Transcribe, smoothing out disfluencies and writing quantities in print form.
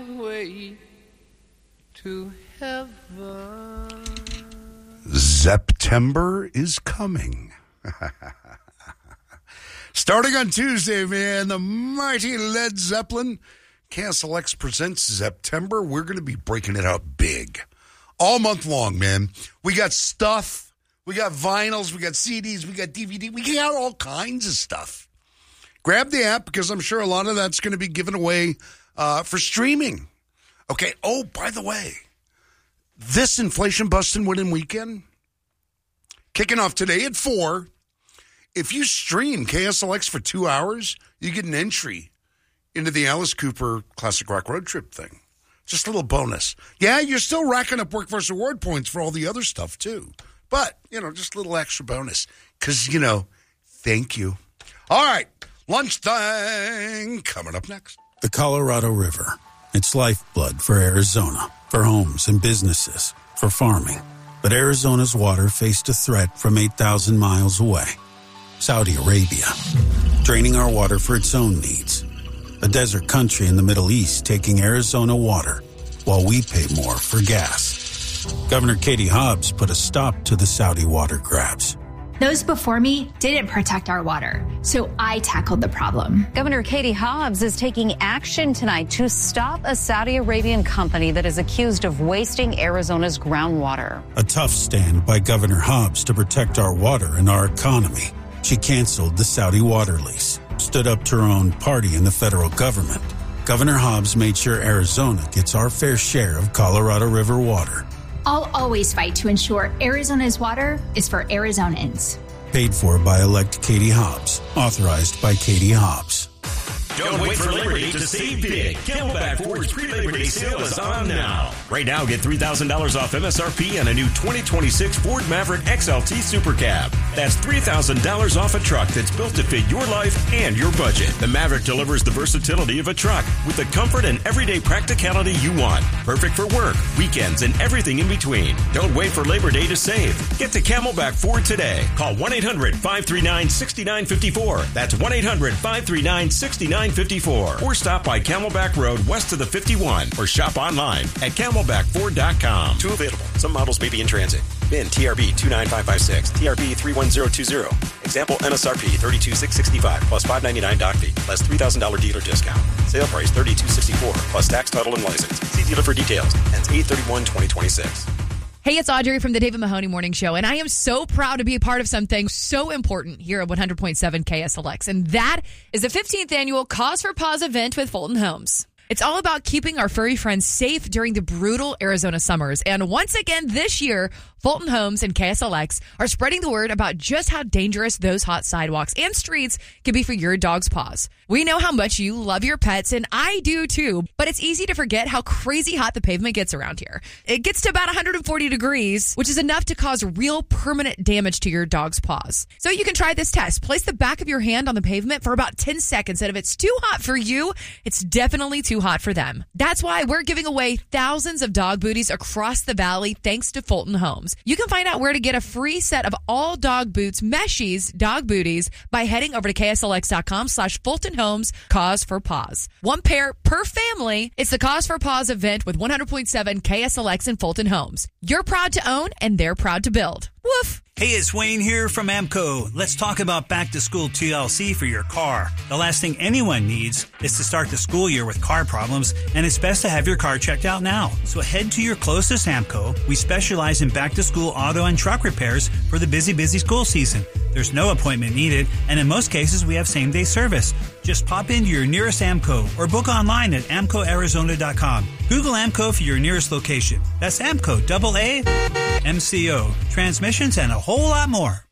way to heaven. September is coming. Starting on Tuesday, man, the mighty Led Zeppelin, KSLX presents September. We're going to be breaking it out big. All month long, man. We got stuff. We got vinyls. We got CDs. We got DVD. We got all kinds of stuff. Grab the app because I'm sure a lot of that's going to be given away for streaming. Okay. Oh, by the way, this Inflation Bustin' Winning Weekend, kicking off today at 4. If you stream KSLX for 2 hours, you get an entry into the Alice Cooper Classic Rock Road Trip thing. Just a little bonus. Yeah, you're still racking up Workforce Award points for all the other stuff, too. But, just a little extra bonus. Because, thank you. All right, lunchtime coming up next. The Colorado River. It's lifeblood for Arizona, for homes and businesses, for farming. But Arizona's water faced a threat from 8,000 miles away. Saudi Arabia, draining our water for its own needs. A desert country in the Middle East taking Arizona water while we pay more for gas. Governor Katie Hobbs put a stop to the Saudi water grabs. Those before me didn't protect our water, so I tackled the problem. Governor Katie Hobbs is taking action tonight to stop a Saudi Arabian company that is accused of wasting Arizona's groundwater. A tough stand by Governor Hobbs to protect our water and our economy. She canceled the Saudi water lease, stood up to her own party in the federal government. Governor Hobbs made sure Arizona gets our fair share of Colorado River water. I'll always fight to ensure Arizona's water is for Arizonans. Paid for by elect Katie Hobbs. Authorized by Katie Hobbs. Don't wait for Labor Day to save big. Camelback Ford's pre-Labor Day sale is on now. Right now, get $3,000 off MSRP on a new 2026 Ford Maverick XLT Super Cab. That's $3,000 off a truck that's built to fit your life and your budget. The Maverick delivers the versatility of a truck with the comfort and everyday practicality you want. Perfect for work, weekends, and everything in between. Don't wait for Labor Day to save. Get to Camelback Ford today. Call 1-800-539-6954. That's 1-800-539-6954. Or stop by Camelback Road west of the 51 or shop online at camelbackford.com. Two available. Some models may be in transit. VIN TRB 29556, TRB 31020. Example MSRP 32665 plus $599 doc fee plus $3,000 dealer discount. Sale price $3264 plus tax, title, and license. See dealer for details. Ends 8/31/2026. Hey, it's Audrey from the David Mahoney Morning Show, and I am so proud to be a part of something so important here at 100.7 KSLX, and that is the 15th annual Cause for Pause event with Fulton Homes. It's all about keeping our furry friends safe during the brutal Arizona summers. And once again this year, Fulton Homes and KSLX are spreading the word about just how dangerous those hot sidewalks and streets can be for your dog's paws. We know how much you love your pets, and I do too, but it's easy to forget how crazy hot the pavement gets around here. It gets to about 140 degrees, which is enough to cause real permanent damage to your dog's paws. So you can try this test. Place the back of your hand on the pavement for about 10 seconds, and if it's too hot for you, it's definitely too hot for them. That's why we're giving away thousands of dog booties across the valley thanks to Fulton Homes. You can find out where to get a free set of all dog boots, Meshies, dog booties by heading over to KSLX.com/Fulton Homes Cause for Paws. One pair per family. It's the Cause for Paws event with 100.7 KSLX and Fulton Homes. You're proud to own and they're proud to build. Woof. Hey, it's Wayne here from AMCO. Let's talk about back to school TLC for your car. The last thing anyone needs is to start the school year with car problems, and it's best to have your car checked out now. So head to your closest AMCO. We specialize in back to school auto and truck repairs for the busy school season. There's no appointment needed, and in most cases we have same-day service. Just pop into your nearest AMCO or book online at AMCOArizona.com. Google AMCO for your nearest location. That's AMCO, AA, MCO, transmissions, and a whole lot more.